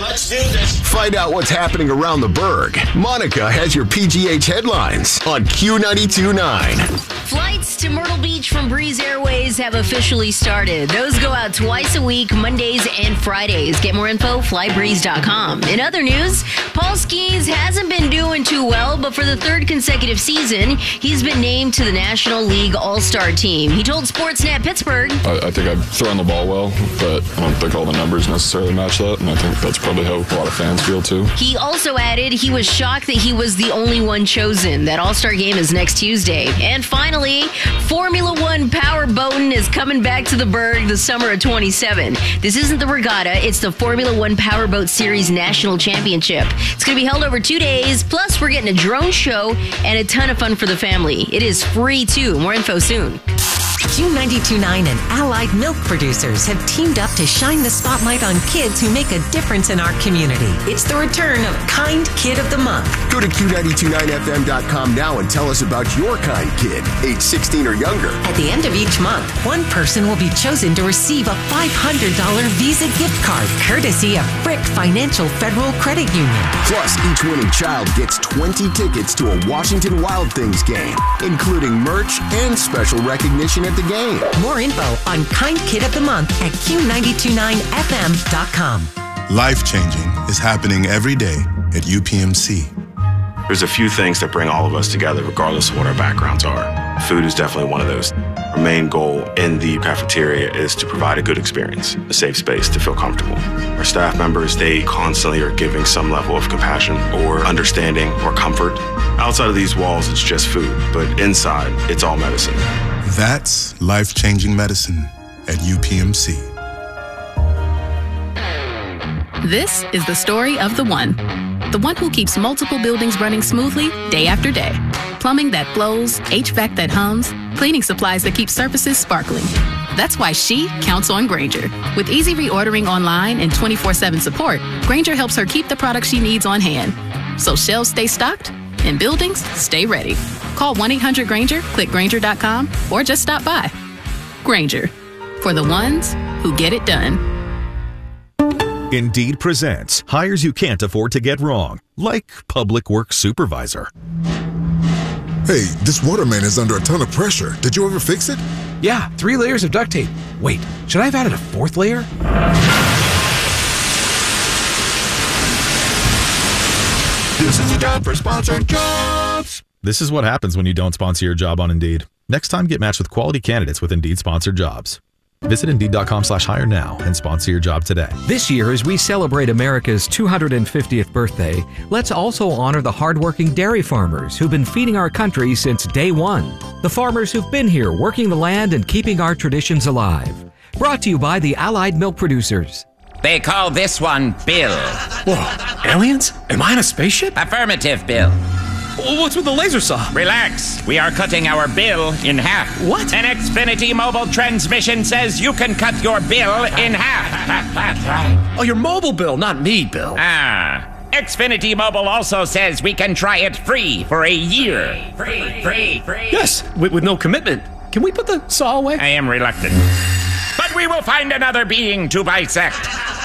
Let's do this. Find out what's happening around the Berg. Monica has your PGH headlines on Q92.9. Flights to Myrtle Beach from Breeze Airways have officially started. Those go out twice a week, Mondays and Fridays. Get more info, flybreeze.com. In other news, Paul Skeens hasn't been doing too well, but for the third consecutive season, he's been named to the National League All-Star team. He told Sportsnet Pittsburgh, I think I've thrown the ball well, but I don't think all the numbers necessarily match that, and I think that's probably how a lot of fans feel too. He also added he was shocked that he was the only one chosen. That All-Star game is next Tuesday. And finally, Formula One power boating is coming back to the Berg the summer of 27. This isn't the regatta, it's the Formula One Powerboat Series National Championship. It's going to be held over 2 days, plus we're getting a drone show and a ton of fun for the family. It is free too. More info soon. Q92.9 and Allied Milk Producers have teamed up to shine the spotlight on kids who make a difference in our community. It's the return of Kind Kid of the Month. Go to Q929FM.com now and tell us about your kind kid, age 16 or younger. At the end of each month, one person will be chosen to receive a $500 Visa gift card, courtesy of Frick Financial Federal Credit Union. Plus, each winning child gets 20 tickets to a Washington Wild Things game, including merch and special recognition at the game. More info on Kind Kid of the Month at Q929FM.com. Life-changing is happening every day at UPMC. There's a few things that bring all of us together regardless of what our backgrounds are. Food is definitely one of those. Our main goal in the cafeteria is to provide a good experience, a safe space to feel comfortable. Our staff members, they constantly are giving some level of compassion or understanding or comfort. Outside of these walls, it's just food, but inside, it's all medicine. That's life-changing medicine at UPMC. This is the story of the one who keeps multiple buildings running smoothly day after day. Plumbing that flows, HVAC that hums, cleaning supplies that keep surfaces sparkling. That's why she counts on Grainger. With easy reordering online and 24/7 support, Grainger helps her keep the products she needs on hand. So shelves stay stocked and buildings stay ready. Call 1-800-GRAINGER, click Grainger.com, or just stop by. Grainger, for the ones who get it done. Indeed presents hires you can't afford to get wrong, like public works supervisor. Hey, this water main is under a ton of pressure. Did you ever fix it? Yeah, 3 layers of duct tape. Wait, should I have added a 4th layer? This is a job for Sponsored Jobs. This is what happens when you don't sponsor your job on Indeed. Next time, get matched with quality candidates with Indeed sponsored jobs. Visit Indeed.com/hire now and sponsor your job today. This year, as we celebrate America's 250th birthday, let's also honor the hardworking dairy farmers who've been feeding our country since day one. The farmers who've been here working the land and keeping our traditions alive. Brought to you by the Allied Milk Producers. They call this one Bill. Whoa, aliens? Am I on a spaceship? Affirmative, Bill. What's with the laser saw? Relax. We are cutting our bill in half. What? An Xfinity mobile transmission says you can cut your bill in half. Oh, your mobile bill, not me, Bill. Xfinity Mobile also says we can try it free for a year. Free. Yes, with no commitment. Can we put the saw away? I am reluctant. But we will find another being to bisect.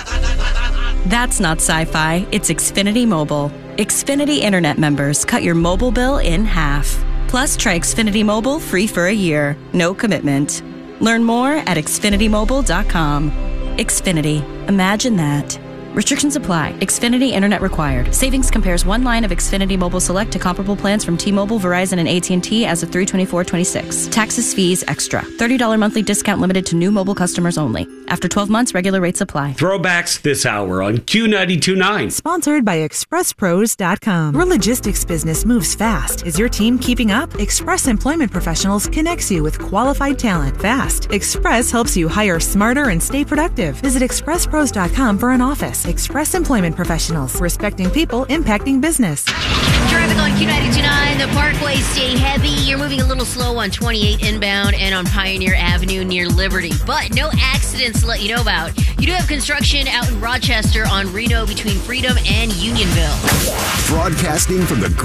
That's not sci-fi. It's Xfinity Mobile. Xfinity Internet members cut your mobile bill in half. Plus, try Xfinity Mobile free for a year. No commitment. Learn more at xfinitymobile.com. Xfinity. Imagine that. Restrictions apply. Xfinity Internet required. Savings compares one line of Xfinity Mobile Select to comparable plans from T-Mobile, Verizon, and AT&T as of 3/24/26. Taxes, fees, extra. $30 monthly discount limited to new mobile customers only. After 12 months, regular rates apply. Throwbacks this hour on Q92.9. Sponsored by ExpressPros.com. Your logistics business moves fast. Is your team keeping up? Express Employment Professionals connects you with qualified talent fast. Express helps you hire smarter and stay productive. Visit ExpressPros.com for an office. Express Employment Professionals. Respecting people, impacting business. Traffic on Q92.9. The Parkway stay heavy. You're moving a little slow on 28 inbound and on Pioneer Avenue near Liberty. But no accidents to let you know about. You do have construction out in Rochester on Reno between Freedom and Unionville. Broadcasting from the